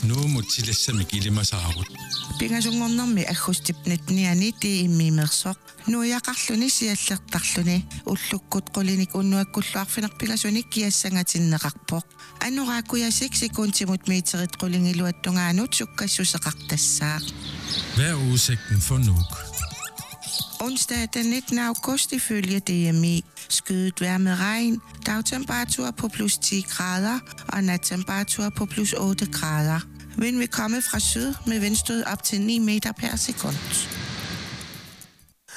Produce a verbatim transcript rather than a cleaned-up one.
Nu må tillæsse kilimasaarut. Pingasungornermi agustipnitniani tiimmiimersoq. Nuiaqarluni siallertarluni ullukkut qulinik unnuakkulluarfinerpigasunik kiassangatinneqarpoq. Anuraakuyasik sekuntimut meterit qulingiluattungaanut sukkassuseqartassaaq. Hvad er udsigten for Nuuk? Onsdag den nittende august ifølge D M I. Skyet vejr med regn, dagtemperatur på plus ti grader og nattemperatur på plus otte grader. Vind vil komme fra syd med vindstød op til ni meter per sekund.